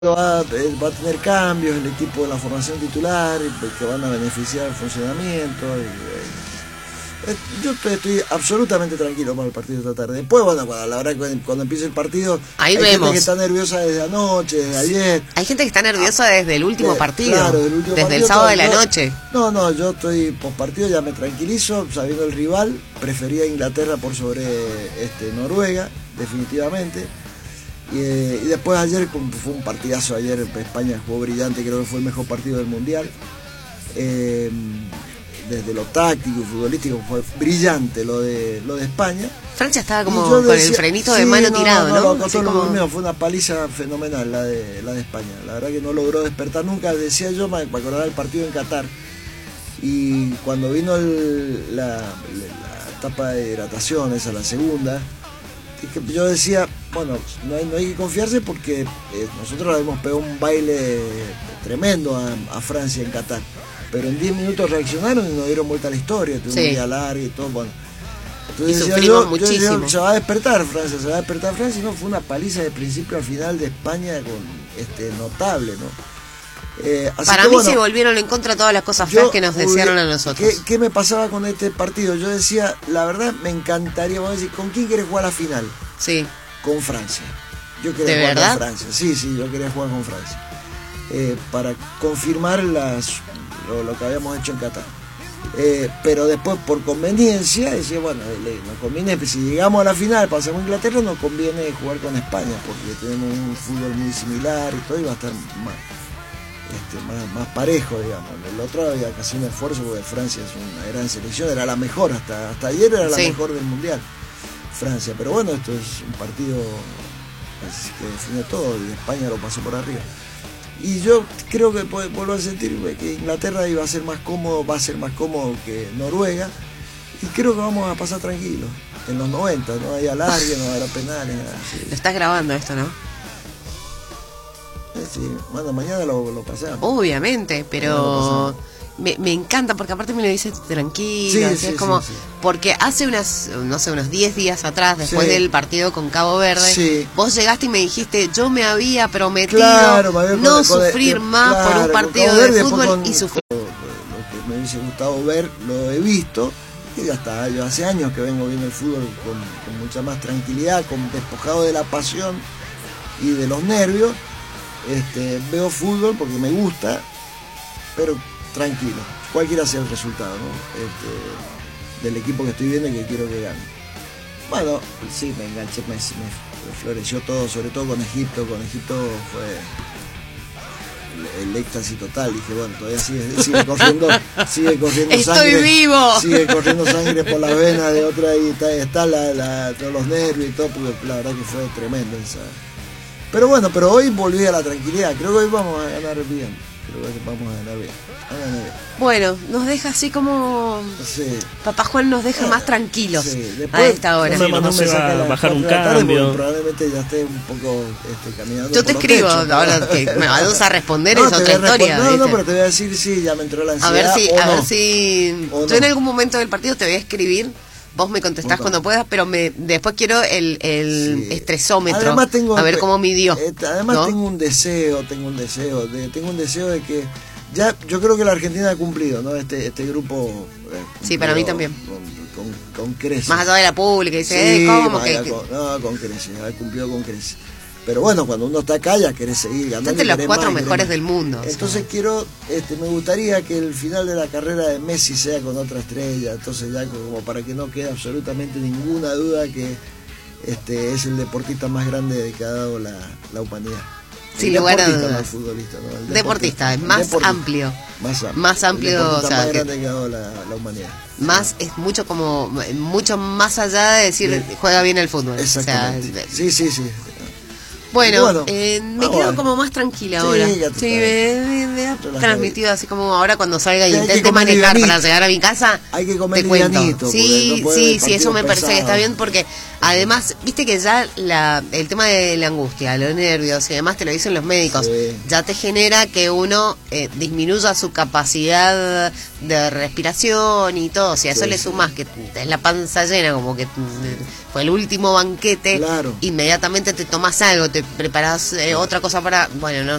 va a tener cambios el equipo de la formación titular que van a beneficiar el funcionamiento. Yo estoy absolutamente tranquilo para el partido de esta tarde. Después, bueno, cuando empiece el partido, ahí hay vemos. gente que está nerviosa desde anoche, desde ayer. Hay gente que está nerviosa desde el último partido, claro, desde el sábado de la noche. No, yo estoy post partido, ya me tranquilizo, sabiendo el rival. Prefería Inglaterra por sobre Noruega, definitivamente. Y después ayer, fue un partidazo ayer, España jugó brillante, creo que fue el mejor partido del Mundial. Desde lo táctico y futbolístico fue brillante lo de España. Francia estaba como con el frenito de mano tirado, ¿no? Fue una paliza fenomenal la de España. La verdad que no logró despertar nunca. Decía yo, me acordaba del partido en Qatar. Y cuando vino la etapa de hidratación, esa la segunda, yo decía, bueno, no hay que confiarse porque nosotros le hemos pegado un baile tremendo a Francia en Qatar. Pero en 10 minutos reaccionaron y nos dieron vuelta a la historia, tuvimos un día largo y todo, bueno. Entonces y decía sufrimos muchísimo. Se va a despertar Francia, y no, fue una paliza de principio al final de España con notable, ¿no? Para mí se volvieron en contra todas las cosas feas que nos desearon a nosotros. ¿Qué me pasaba con este partido? Yo decía, la verdad me encantaría, vamos a decir, ¿con quién querés jugar la final? Sí. Con Francia. Yo quería jugar con Francia, sí, yo quería jugar con Francia. Para confirmar lo que habíamos hecho en Qatar. Pero después, por conveniencia, decía, bueno, nos conviene, si llegamos a la final, pasamos a Inglaterra, nos conviene jugar con España, porque tenemos un fútbol muy similar y todo, y va a estar más parejo, digamos. El otro había casi un esfuerzo, porque Francia es una gran selección, era la mejor, hasta ayer era la mejor del Mundial, Francia. Pero bueno, esto es un partido que define todo, y España lo pasó por arriba. Y yo creo que vuelvo a sentir que Inglaterra va a ser más cómodo que Noruega, y creo que vamos a pasar tranquilos en los 90, no hay alargue, no habrá penales, nada. Sí. Lo estás grabando esto, ¿no? Sí, bueno, mañana lo pasamos. Obviamente, pero me encanta porque aparte me lo dices tranquilo, es como porque hace unos 10 días atrás, después del partido con Cabo Verde, vos llegaste y me dijiste, yo me había prometido no sufrir más por un partido de fútbol y sufrir. Lo que me hubiese gustado ver, lo he visto, y ya está. Yo hace años que vengo viendo el fútbol con mucha más tranquilidad, despojado de la pasión y de los nervios. Veo fútbol porque me gusta, pero tranquilo, cualquiera sea el resultado, ¿no? Del equipo que estoy viendo y que quiero que gane. Bueno, sí, me enganché, me floreció todo, sobre todo con Egipto. Con Egipto fue el éxtasis total. Dije, bueno, todavía sigue corriendo ¡Estoy sangre, vivo! Sigue corriendo sangre por las venas de otra, y está todos los nervios y todo, porque la verdad que fue tremendo esa. Pero bueno, hoy volví a la tranquilidad. Creo que hoy vamos a ganar bien. Bueno, nos deja así como... Sí. Papá Juan nos deja más tranquilos después, a esta hora. No se va a bajar un cambio. Probablemente ya esté un poco caminando. Yo te escribo, ahora que me vas a responder, es otra historia. No, pero te voy a decir, sí, ya me entró la ansiedad. A ver si yo en algún momento del partido te voy a escribir. Vos me contestás cuando puedas, pero después quiero el estresómetro, a ver cómo midió. Además, ¿no? Tengo un deseo de que ya, yo creo que la Argentina ha cumplido, ¿no? Este grupo. Sí, para mí también. Con creces. Más allá de la pública, dice, sí, ¿cómo que? Con creces, ha cumplido con creces. Pero bueno, cuando uno está acá ya querés seguir ganando. Entre los 4 mejores del mundo. Entonces me gustaría que el final de la carrera de Messi sea con otra estrella. Entonces ya como para que no quede absolutamente ninguna duda que es el deportista más grande que ha dado la humanidad. Sin lugar a dudas. No el futbolista, ¿no? El deportista, es más amplio. Más amplio, o sea, más grande que ha dado la humanidad. Más es mucho más allá de decir juega bien el fútbol. Exactamente. O sea, sí. Bueno, me quedo como más tranquila ahora. Sí, me ha transmitido así como ahora cuando salga y intente manejar para llegar a mi casa. Hay que comer te cuento. Sí, sí, eso me parece que está bien porque además, viste que ya el tema de la angustia, los nervios y demás te lo dicen los médicos, ya te genera que uno disminuya su capacidad de respiración y todo. Si a eso le sumas que es la panza llena, como que fue el último banquete, claro. Inmediatamente te tomás algo, te preparás otra cosa para, bueno,